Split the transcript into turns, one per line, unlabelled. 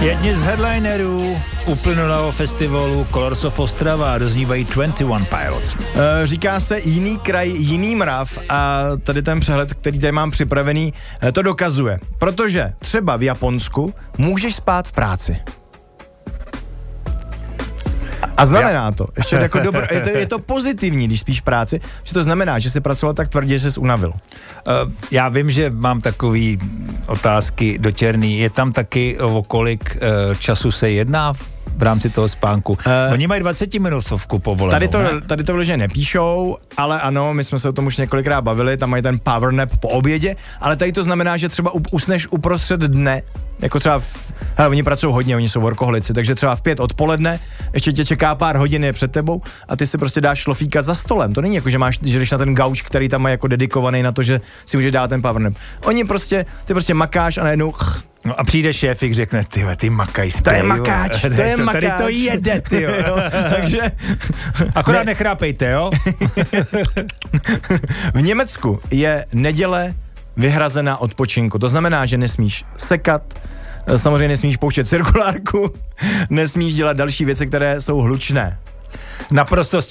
Jedni z headlinerů uplynulého festivalu Colors of Ostrava doznívají 21 Pilots.
Říká se jiný kraj, jiný mrav a tady ten přehled, který tady mám připravený, to dokazuje. Protože třeba v Japonsku můžeš spát v práci. A znamená to, ještě jako je to pozitivní, když spíš v práci, že to znamená, že jsi pracoval tak tvrdě, že jsi unavil.
Já vím, že mám takový otázky dotěrný. Je tam taky o kolik času se jedná v rámci toho spánku? Oni mají 20-minutovku povolenou,
Tady to vloženě nepíšou, ale ano, my jsme se o tom už několikrát bavili, tam mají ten power nap po obědě, ale tady to znamená, že třeba usneš uprostřed dne, jako třeba oni pracují hodně, oni jsou workoholici, takže třeba v 5 odpoledne, ještě tě čeká pár hodin před tebou a ty si prostě dáš šlofíka za stolem. To není jako, že jdeš na ten gauč, který tam má jako dedikovaný na to, že si může dát ten power nap. Ty prostě makáš a najednou
no a přijde šéfik, řekne, ty makaj spěj.
To je makáč.
Tady to jede, tyjo.
Takže
akorát nechrápejte, jo?
V Německu je neděle vyhrazená odpočinku. To znamená, že nesmíš sekat, samozřejmě nesmíš pouštět cirkulárku, nesmíš dělat další věci, které jsou hlučné.
Naprosto